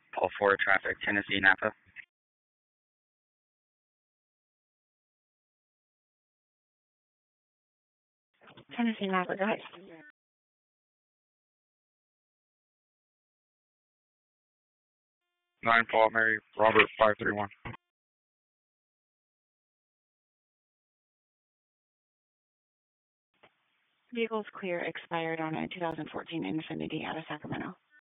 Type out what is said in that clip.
Paul 4 traffic, Tennessee, Napa. Tennessee, Napa, go ahead. 9 Paul Mary Robert 531. Vehicle's clear, expired on a 2014 Infiniti out of Sacramento.